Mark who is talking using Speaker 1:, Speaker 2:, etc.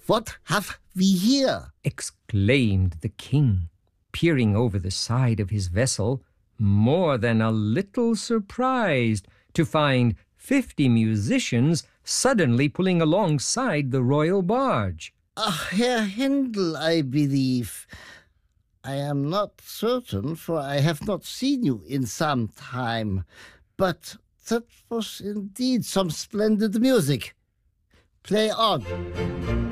Speaker 1: What have we here?
Speaker 2: Exclaimed the king, peering over the side of his vessel, more than a little surprised to find 50 musicians suddenly pulling alongside the royal barge.
Speaker 1: Herr Händel, I believe. I am not certain, for I have not seen you in some time. But that was indeed some splendid music. Play on.